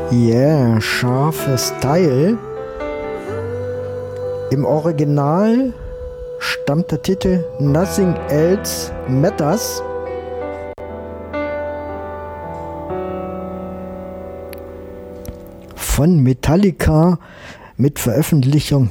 Yeah, scharfes Teil. Im Original stammt der Titel Nothing Else Matters. Von Metallica mit Veröffentlichung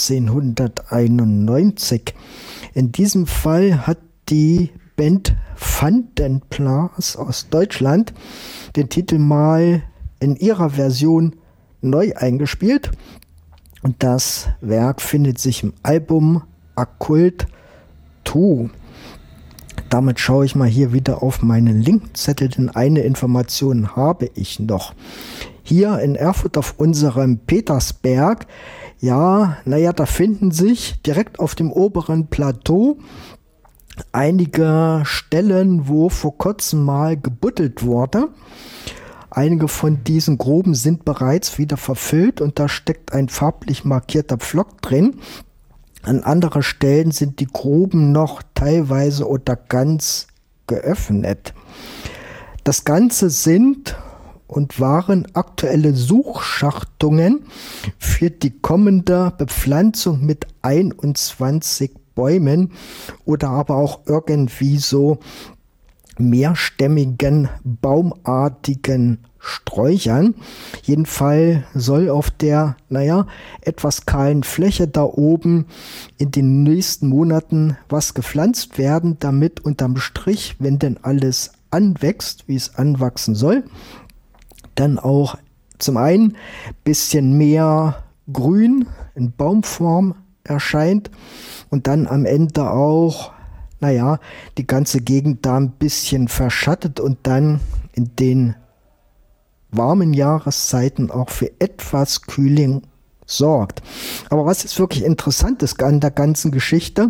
1991. In diesem Fall hat die Band Vandenplas aus Deutschland den Titel mal in ihrer Version neu eingespielt. Und das Werk findet sich im Album Occult 2. Damit schaue ich mal hier wieder auf meinen Linkzettel, denn eine Information habe ich noch. Hier in Erfurt auf unserem Petersberg, da finden sich direkt auf dem oberen Plateau einige Stellen, wo vor kurzem mal gebuddelt wurde. Einige von diesen Gruben sind bereits wieder verfüllt und da steckt ein farblich markierter Pflock drin. An anderen Stellen sind die Gruben noch teilweise oder ganz geöffnet. Das Ganze sind und waren aktuelle Suchschachtungen für die kommende Bepflanzung mit 21 Bäumen oder aber auch irgendwie so mehrstämmigen, baumartigen Sträuchern. Jedenfalls soll auf der, etwas kahlen Fläche da oben in den nächsten Monaten was gepflanzt werden, damit unterm Strich, wenn denn alles anwächst, wie es anwachsen soll, dann auch zum einen ein bisschen mehr Grün in Baumform erscheint und dann am Ende auch die ganze Gegend da ein bisschen verschattet und dann in den warmen Jahreszeiten auch für etwas Kühlung sorgt. Aber was ist wirklich interessant ist an der ganzen Geschichte,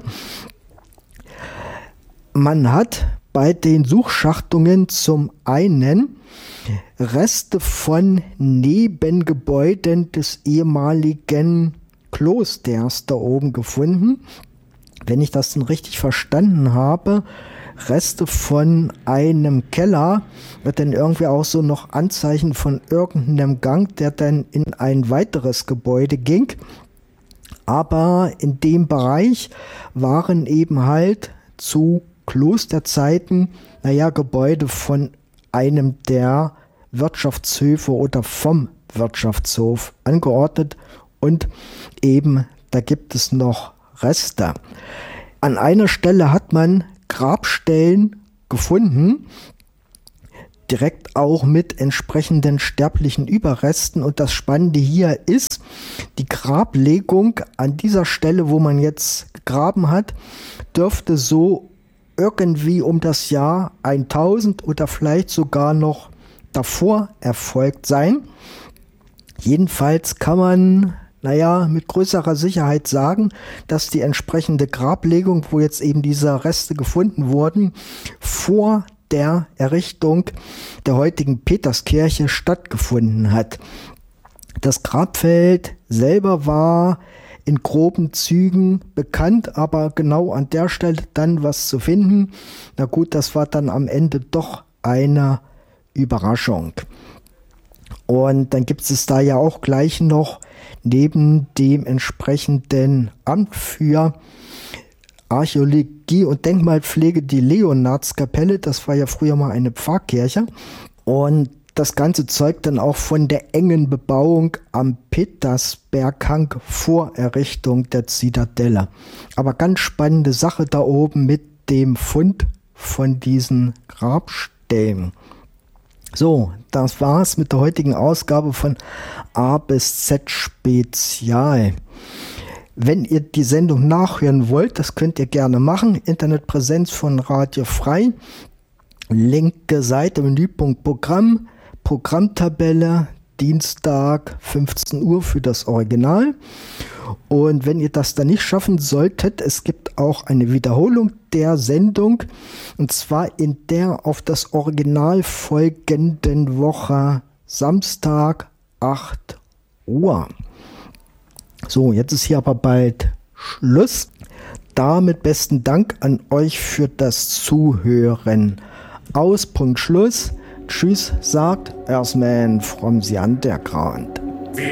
man hat bei den Suchschachtungen zum einen Reste von Nebengebäuden des ehemaligen Klosters da oben gefunden. Wenn ich das denn richtig verstanden habe, Reste von einem Keller, wird dann irgendwie auch so noch Anzeichen von irgendeinem Gang, der dann in ein weiteres Gebäude ging. Aber in dem Bereich waren eben halt zu Klosterzeiten, Gebäude von einem der Wirtschaftshöfe oder vom Wirtschaftshof angeordnet und eben da gibt es noch Reste. An einer Stelle hat man Grabstellen gefunden, direkt auch mit entsprechenden sterblichen Überresten. Und das Spannende hier ist, die Grablegung an dieser Stelle, wo man jetzt gegraben hat, dürfte so irgendwie um das Jahr 1000 oder vielleicht sogar noch davor erfolgt sein. Jedenfalls kann man mit größerer Sicherheit sagen, dass die entsprechende Grablegung, wo jetzt eben diese Reste gefunden wurden, vor der Errichtung der heutigen Peterskirche stattgefunden hat. Das Grabfeld selber war in groben Zügen bekannt, aber genau an der Stelle dann was zu finden, das war dann am Ende doch eine Überraschung. Und dann gibt es da ja auch gleich noch neben dem entsprechenden Amt für Archäologie und Denkmalpflege die Leonardskapelle. Das war ja früher mal eine Pfarrkirche. Und das Ganze zeugt dann auch von der engen Bebauung am Petersberghang vor Errichtung der Zitadelle. Aber ganz spannende Sache da oben mit dem Fund von diesen Grabstellen. So, das war's mit der heutigen Ausgabe von A bis Z Spezial. Wenn ihr die Sendung nachhören wollt, das könnt ihr gerne machen. Internetpräsenz von Radio Frei. Linke Seite, Menüpunkt Programm, Programmtabelle, Dienstag 15 Uhr für das Original. Und wenn ihr das dann nicht schaffen solltet, es gibt auch eine Wiederholung der Sendung, und zwar in der auf das Original folgenden Woche Samstag 8 Uhr. So, jetzt ist hier aber bald Schluss. Damit besten Dank an euch für das Zuhören. Aus, Punkt, Schluss. Tschüss sagt Earthman from the Underground.